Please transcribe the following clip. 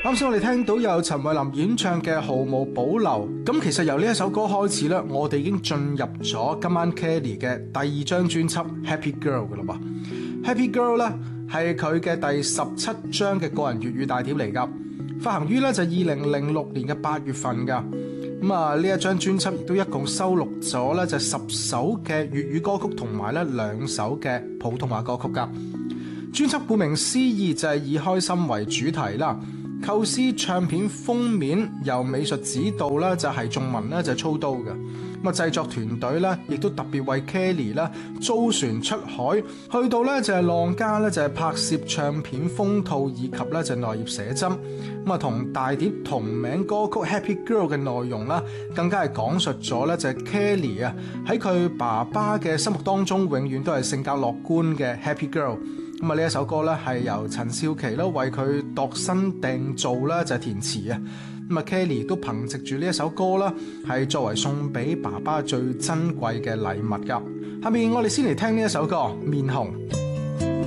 啱先我哋聽到有陳慧琳演唱嘅《毫無保留》，咁其實由呢一首歌開始咧，我哋已經進入咗今晚 Kelly 嘅第二張專輯《Happy Girl》噶啦噃。《Happy Girl》咧係佢嘅第17張嘅個人粵語大碟嚟噶，發行於咧就2006年嘅8月份噶。咁啊，呢一張專輯亦都一共收錄咗咧就10首嘅粵語歌曲同埋咧2首嘅普通話歌曲噶。專輯顧名思義就係以開心為主題啦。構思唱片封面由美術指導啦，就係仲文咧就操刀嘅。咁啊，製作團隊咧亦都特別為 Kelly 啦租船出海，去到咧就係浪家咧就係拍攝唱片封套以及咧就內頁寫真。咁啊，同大碟同名歌曲 Happy Girl 嘅內容啦，更加係講述咗咧就係 Kelly 啊喺佢爸爸嘅心目當中，永遠都係性格樂觀嘅 Happy Girl。咁啊，呢一首歌咧係由陳少琪啦為佢度身訂造啦，就係填詞啊。咁啊 ，Kelly 都憑藉住呢一首歌啦，係作為送俾爸爸最珍貴嘅禮物噶。下面我哋先嚟聽呢一首歌《面紅》。